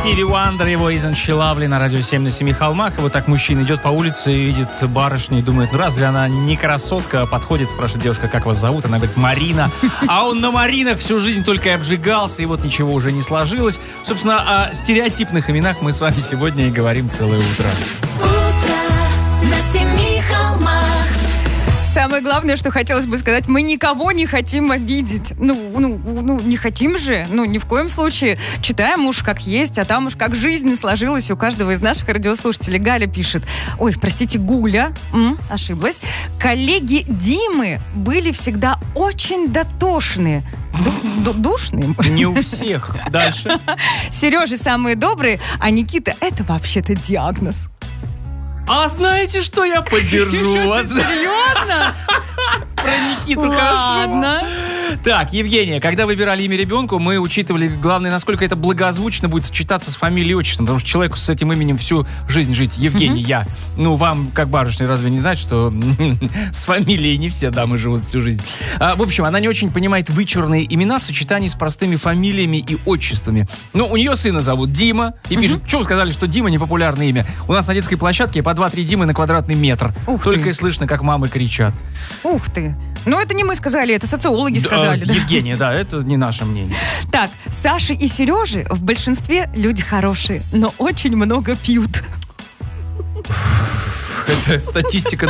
Стиви Уандер, его «Isn't She Lovely» на радио 7 на 7 холмах. И вот так мужчина идет по улице и видит барышню и думает, ну разве она не красотка? Подходит, спрашивает девушка, как вас зовут? Она говорит, Марина. А он на Маринах всю жизнь только и обжигался, и вот ничего уже не сложилось. Собственно, о стереотипных именах мы с вами сегодня и говорим целое утро. Утро на семи холмах. Самое главное, что хотелось бы сказать, мы никого не хотим обидеть. Ну, не хотим же. Ну, ни в коем случае. Читаем уж как есть, а там уж как жизнь сложилась у каждого из наших радиослушателей. Галя пишет. Ой, простите, Гуля. Ошиблась. Коллеги Димы были всегда очень дотошные. Душные? Не у всех. Дальше. Сережа самые добрые, а Никита — это вообще-то диагноз. А знаете, что я поддержу вас? Серьезно? Про Никиту Ладно. хорошо. Так, Евгения, когда выбирали имя ребенку, мы учитывали, главное, насколько это благозвучно будет сочетаться с фамилией и отчеством, потому что человеку с этим именем всю жизнь жить. Евгений, я. Ну, вам, как барышня, разве не знать, что с фамилией не все дамы живут всю жизнь? В общем, она не очень понимает вычурные имена в сочетании с простыми фамилиями и отчествами. Ну, у нее сына зовут Дима, и пишет, что вы сказали, что Дима непопулярное имя? У нас на детской площадке по 2-3 Димы на квадратный метр. Только и слышно, как мамы кричат. Ух ты. Ну, это не мы сказали, это социологи сказали. Да? Евгения, да, это не наше мнение. Так, Саши и Сережи в большинстве люди хорошие, но очень много пьют. Это статистика